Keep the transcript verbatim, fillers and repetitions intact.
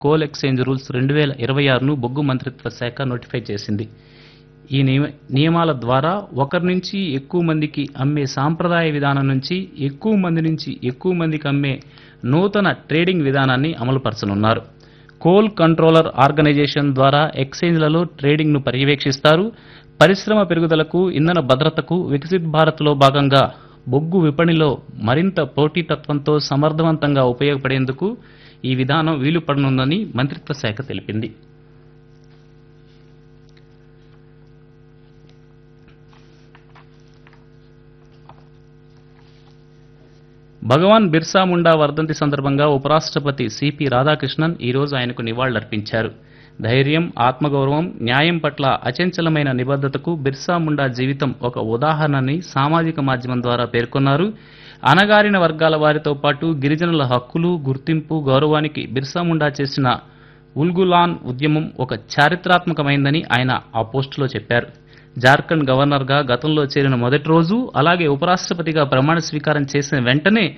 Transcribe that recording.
Coal exchange rules రెండు వేల ఇరవై ఆరును బొగ్గు మంత్రిత్వ శాఖ నోటిఫై చేసింది. ఈ నియమ నియమాల ద్వారా ఒకరి నుంచి ఎక్కువ మందికి అమ్మే సాంప్రదాయ విధానం నుంచి ఎక్కువ మంది నుంచి ఎక్కువ మందికి అమ్మే నూతన ట్రేడింగ్ విధానాన్ని అమలుపరచనున్నారు. కోల్ కంట్రోలర్ ఆర్గనైజేషన్ ద్వారా ఎక్స్చేంజ్లలో ట్రేడింగ్ను పర్యవేక్షిస్తారు. పరిశ్రమ పెరుగుదలకు, ఇంధన భద్రతకు వికసిత్ భారత్లో భాగంగా బొగ్గు విపణిలో మరింత పోటీతత్వంతో సమర్థవంతంగా ఉపయోగపడేందుకు ఈ విధానం వీలుపడనుందని మంత్రిత్వ శాఖ తెలిపింది. భగవాన్ బిర్సా ముండా వర్ధంతి సందర్భంగా ఉపరాష్ట్రపతి సిపి రాధాకృష్ణన్ ఈరోజు ఆయనకు నివాళులర్పించారు. ధైర్యం, ఆత్మగౌరవం, న్యాయం పట్ల అచంచలమైన నిబద్ధతకు బిర్సా ముండా జీవితం ఒక ఉదాహరణని సామాజిక మాధ్యమం ద్వారా పేర్కొన్నారు. అణగారిన వర్గాల వారితో పాటు గిరిజనుల హక్కులు, గుర్తింపు, గౌరవానికి బిర్సా ముండా చేసిన ఉల్గులాన్ ఉద్యమం ఒక చారిత్రాత్మకమైందని ఆయన ఆ పోస్టులో చెప్పారు. జార్ఖండ్ గవర్నర్గా గతంలో చేరిన మొదటి రోజు, అలాగే ఉపరాష్ట్రపతిగా ప్రమాణ స్వీకారం చేసిన వెంటనే